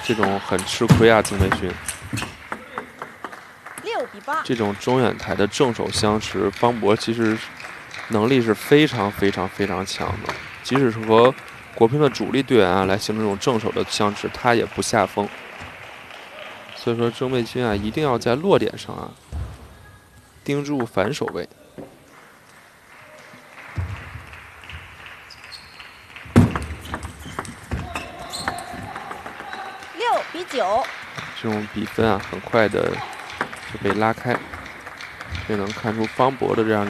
这种很吃亏啊，曾培勋。 6比8。 这种中远台的正手相持，方博其实能力是非常强的，即使是和国乒的主力队员啊来形成这种正手的相持，他也不下风。所以说，曾培勋啊，一定要在落点上啊盯住反手位。 6比9。 这种比分啊，很快的就被拉开，也能看出方博的这样。